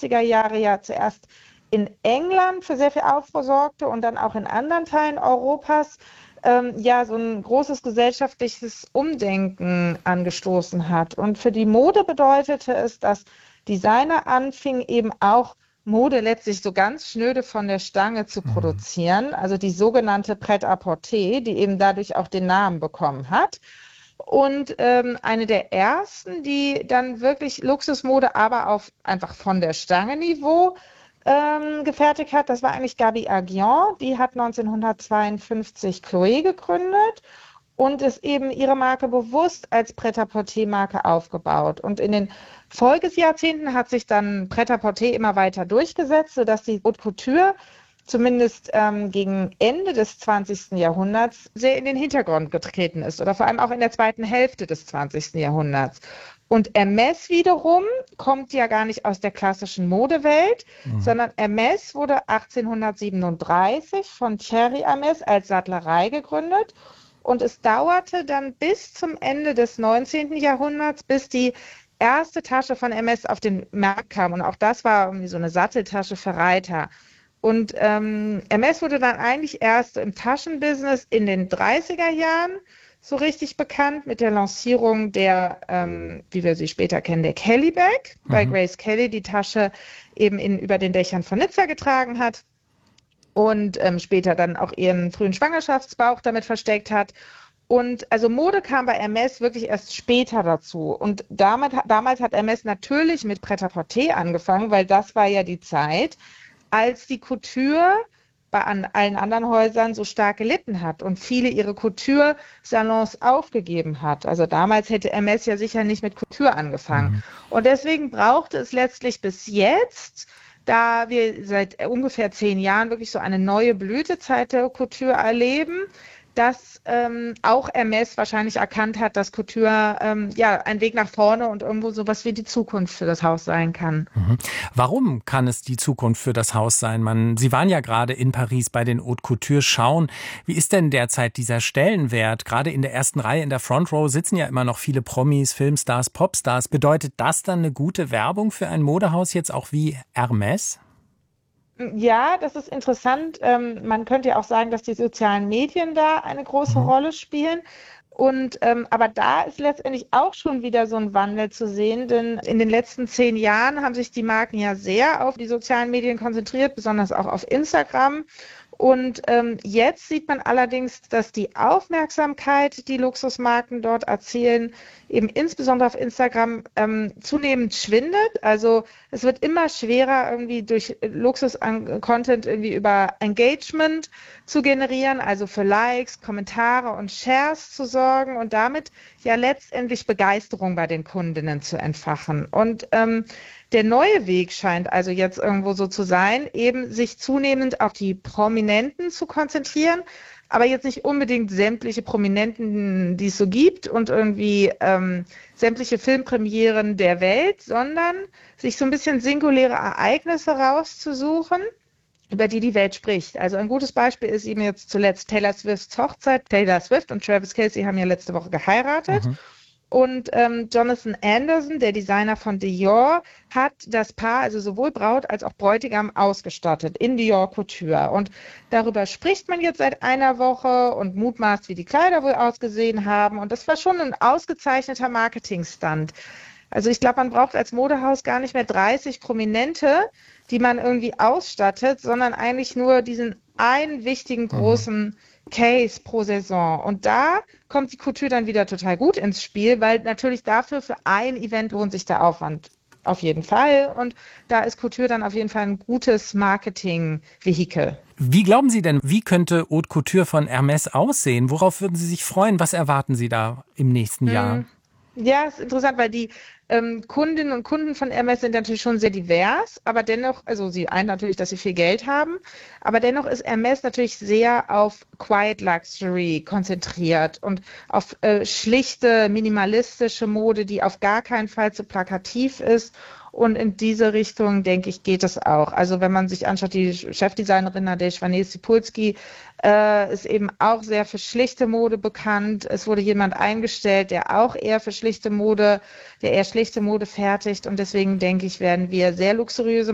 70er Jahre ja zuerst in England für sehr viel Aufruhr sorgte und dann auch in anderen Teilen Europas ja so ein großes gesellschaftliches Umdenken angestoßen hat. Und für die Mode bedeutete es, dass Designer anfingen, eben auch Mode letztlich so ganz schnöde von der Stange zu produzieren, also die sogenannte Pret-à-Porter, die eben dadurch auch den Namen bekommen hat. Und eine der ersten, die dann wirklich Luxusmode, aber auf einfach von der Stange Niveau gefertigt hat, das war eigentlich Gaby Aguillon. Die hat 1952 Chloé gegründet und ist eben ihre Marke bewusst als Pret-à-Porter-Marke aufgebaut. Und in den Folgejahrzehnten hat sich dann Pret-à-Porter immer weiter durchgesetzt, sodass die Haute Couture zumindest gegen Ende des 20. Jahrhunderts sehr in den Hintergrund getreten ist oder vor allem auch in der zweiten Hälfte des 20. Jahrhunderts. Und Hermès wiederum kommt ja gar nicht aus der klassischen Modewelt, sondern Hermès wurde 1837 von Thierry Hermès als Sattlerei gegründet. Und es dauerte dann bis zum Ende des 19. Jahrhunderts, bis die erste Tasche von Hermès auf den Markt kam. Und auch das war irgendwie so eine Satteltasche für Reiter. Und Hermès wurde dann eigentlich erst im Taschenbusiness in den 30er Jahren so richtig bekannt mit der Lancierung der, wie wir sie später kennen, der Kelly Bag, weil Grace Kelly die Tasche eben über den Dächern von Nizza getragen hat und später dann auch ihren frühen Schwangerschaftsbauch damit versteckt hat. Und also Mode kam bei Hermès wirklich erst später dazu. Und damals hat Hermès natürlich mit Pret-à-Porter angefangen, weil das war ja die Zeit, als die Couture bei allen anderen Häusern so stark gelitten hat und viele ihre Couture-Salons aufgegeben hat. Also damals hätte Hermès ja sicher nicht mit Couture angefangen. Und deswegen brauchte es letztlich bis jetzt, da wir seit ungefähr 10 Jahren wirklich so eine neue Blütezeit der Couture erleben, dass auch Hermès wahrscheinlich erkannt hat, dass Couture ja ein Weg nach vorne und irgendwo sowas wie die Zukunft für das Haus sein kann. Warum kann es die Zukunft für das Haus sein? Sie waren ja gerade in Paris bei den Haute Couture schauen. Wie ist denn derzeit dieser Stellenwert? Gerade in der ersten Reihe, in der Front Row sitzen ja immer noch viele Promis, Filmstars, Popstars. Bedeutet das dann eine gute Werbung für ein Modehaus jetzt auch wie Hermès? Ja, das ist interessant. Man könnte ja auch sagen, dass die sozialen Medien da eine große Rolle spielen. Und aber da ist letztendlich auch schon wieder so ein Wandel zu sehen, denn in den letzten 10 Jahren haben sich die Marken ja sehr auf die sozialen Medien konzentriert, besonders auch auf Instagram. Und jetzt sieht man allerdings, dass die Aufmerksamkeit, die Luxusmarken dort erzielen, eben insbesondere auf Instagram zunehmend schwindet. Also es wird immer schwerer, irgendwie durch Luxus-Content irgendwie über Engagement zu generieren, also für Likes, Kommentare und Shares zu sorgen und damit ja letztendlich Begeisterung bei den Kundinnen zu entfachen. Und der neue Weg scheint also jetzt irgendwo so zu sein, eben sich zunehmend auf die Prominenten zu konzentrieren, aber jetzt nicht unbedingt sämtliche Prominenten, die es so gibt und irgendwie sämtliche Filmpremieren der Welt, sondern sich so ein bisschen singuläre Ereignisse rauszusuchen, über die Welt spricht. Also ein gutes Beispiel ist eben jetzt zuletzt Taylor Swifts Hochzeit. Taylor Swift und Travis Kelce haben ja letzte Woche geheiratet. Und Jonathan Anderson, der Designer von Dior, hat das Paar, also sowohl Braut als auch Bräutigam, ausgestattet in Dior Couture. Und darüber spricht man jetzt seit einer Woche und mutmaßt, wie die Kleider wohl ausgesehen haben. Und das war schon ein ausgezeichneter Marketingstunt. Also ich glaube, man braucht als Modehaus gar nicht mehr 30 Prominente, die man irgendwie ausstattet, sondern eigentlich nur diesen einen wichtigen großen Case pro Saison. Und da kommt die Couture dann wieder total gut ins Spiel, weil natürlich dafür für ein Event lohnt sich der Aufwand auf jeden Fall. Und da ist Couture dann auf jeden Fall ein gutes Marketing-Vehikel. Wie glauben Sie denn, wie könnte Haute Couture von Hermès aussehen? Worauf würden Sie sich freuen? Was erwarten Sie da im nächsten Jahr? Ja, ist interessant, weil die Kundinnen und Kunden von Hermès sind natürlich schon sehr divers, aber dennoch, also sie einen natürlich, dass sie viel Geld haben, aber dennoch ist Hermès natürlich sehr auf Quiet Luxury konzentriert und auf schlichte, minimalistische Mode, die auf gar keinen Fall zu plakativ ist. Und in diese Richtung, denke ich, geht es auch. Also wenn man sich anschaut, die Chefdesignerin Nadège Vanez-Cipulski ist eben auch sehr für schlichte Mode bekannt. Es wurde jemand eingestellt, der auch eher schlichte Mode fertigt. Und deswegen denke ich, werden wir sehr luxuriöse